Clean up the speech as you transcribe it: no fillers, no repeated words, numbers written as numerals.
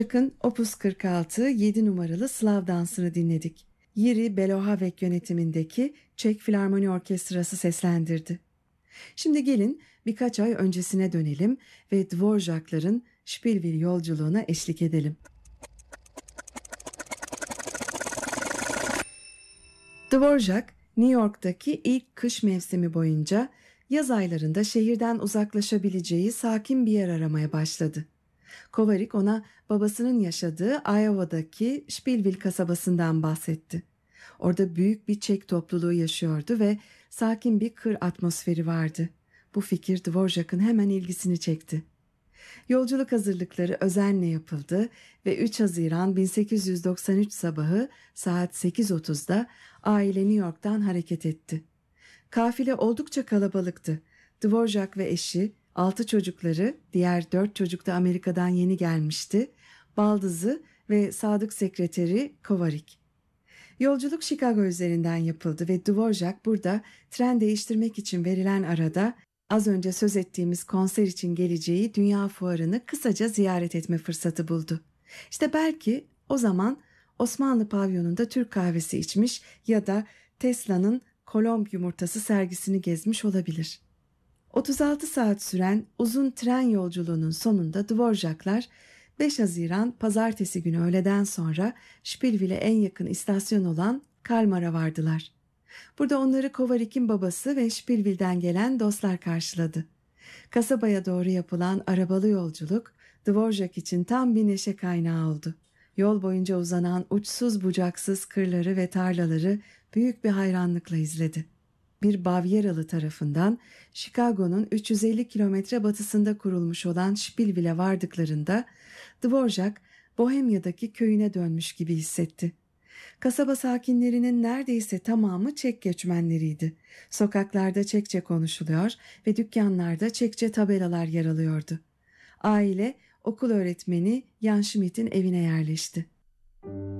Dvorak'ın Opus 46 7 numaralı Slav dansını dinledik. Yuri Belohavek yönetimindeki Çek Filarmoni Orkestrası seslendirdi. Şimdi gelin birkaç ay öncesine dönelim ve Dvorak'ların Şpilvil yolculuğuna eşlik edelim. Dvorak, New York'taki ilk kış mevsimi boyunca yaz aylarında şehirden uzaklaşabileceği sakin bir yer aramaya başladı. Kovarik ona babasının yaşadığı Iowa'daki Spillville kasabasından bahsetti. Orada büyük bir Çek topluluğu yaşıyordu ve sakin bir kır atmosferi vardı. Bu fikir Dvorak'ın hemen ilgisini çekti. Yolculuk hazırlıkları özenle yapıldı ve 3 Haziran 1893 sabahı saat 8.30'da aile New York'tan hareket etti. Kafile oldukça kalabalıktı. Dvorak ve eşi, 6 çocukları, diğer 4 çocuk da Amerika'dan yeni gelmişti, baldızı ve sadık sekreteri Kovarik. Yolculuk Chicago üzerinden yapıldı ve Dvorak burada tren değiştirmek için verilen arada az önce söz ettiğimiz konser için geleceği Dünya Fuarı'nı kısaca ziyaret etme fırsatı buldu. İşte belki o zaman Osmanlı pavyonunda Türk kahvesi içmiş ya da Tesla'nın Kolomb yumurtası sergisini gezmiş olabilir. 36 saat süren uzun tren yolculuğunun sonunda Dvoraklar 5 Haziran pazartesi günü öğleden sonra Spillville'e en yakın istasyon olan Kalmar'a vardılar. Burada onları Kovarik'in babası ve Spillville'den gelen dostlar karşıladı. Kasabaya doğru yapılan arabalı yolculuk Dvorak için tam bir neşe kaynağı oldu. Yol boyunca uzanan uçsuz bucaksız kırları ve tarlaları büyük bir hayranlıkla izledi. Bir Bavyeralı tarafından Chicago'nun 350 kilometre batısında kurulmuş olan Spillville'e vardıklarında Dvorak Bohemya'daki köyüne dönmüş gibi hissetti. Kasaba sakinlerinin neredeyse tamamı Çek göçmenleriydi. Sokaklarda Çekçe konuşuluyor ve dükkanlarda Çekçe tabelalar yer alıyordu. Aile okul öğretmeni Jan Schmidt'in evine yerleşti.